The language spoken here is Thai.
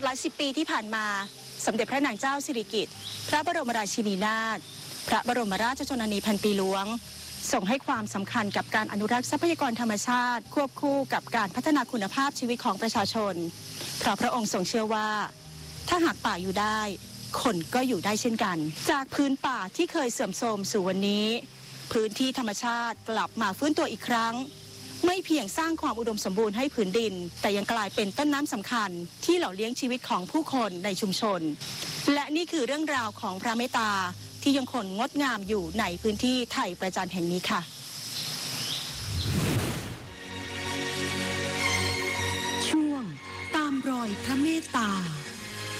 หลายสิบปีที่ผ่านมาสมเด็จพระนางเจ้าสิริกิติ์พระบรมราชินีนาถพระบรมราชชนนีพันปีหลวงส่งให้ความสำคัญกับการอนุรักษ์ทรัพยากรธรรมชาติควบคู่กับการพัฒนาคุณภาพชีวิตของประชาชนเพราะพระองค์ทรงเชื่อว่าถ้าหากป่าอยู่ได้คนก็อยู่ได้เช่นกันจากพื้นป่าที่เคยเสื่อมโทรมสู่วันนี้พื้นที่ธรรมชาติกลับมาฟื้นตัวอีกครั้งไม่เพียงสร้างความอุดมสมบูรณ์ให้ผืนดินแต่ยังกลายเป็นต้นน้ำสำคัญที่หล่อเลี้ยงชีวิตของผู้คนในชุมชนและนี่คือเรื่องราวของพระเมตตาที่ยังคงงดงามอยู่ในพื้นที่ไทยประจันแห่งนี้ค่ะช่วงตามรอยพระเมตตา